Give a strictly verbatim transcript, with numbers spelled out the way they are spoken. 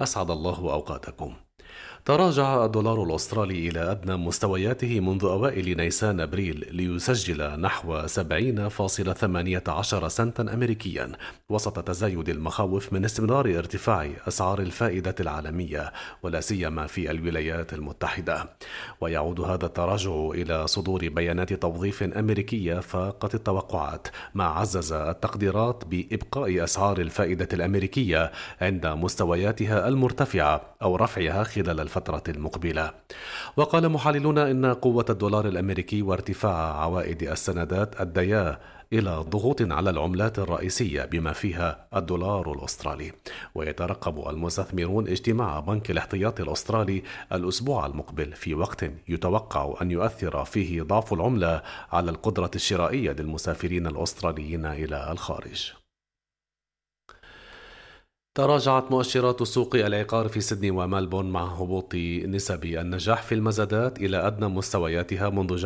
أسعد الله أوقاتكم. تراجع الدولار الأسترالي إلى أدنى مستوياته منذ أوائل نيسان أبريل ليسجل نحو سبعين فاصلة ثمانية عشر سنتا أمريكيا، وسط تزايد المخاوف من استمرار ارتفاع أسعار الفائدة العالمية ولا سيما في الولايات المتحدة. ويعود هذا التراجع إلى صدور بيانات توظيف أمريكية فاقت التوقعات، ما عزز التقديرات بإبقاء أسعار الفائدة الأمريكية عند مستوياتها المرتفعة أو رفعها خلال الفترة المقبلة. وقال محللون إن قوة الدولار الأمريكي وارتفاع عوائد السندات أديا إلى ضغوط على العملات الرئيسية بما فيها الدولار الأسترالي. ويترقب المستثمرون اجتماع بنك الاحتياطي الأسترالي الأسبوع المقبل في وقت يتوقع أن يؤثر فيه ضعف العملة على القدرة الشرائية للمسافرين الأستراليين إلى الخارج. تراجعت مؤشرات سوق العقار في سيدني وملبورن مع هبوط نسب النجاح في المزادات إلى أدنى مستوياتها منذ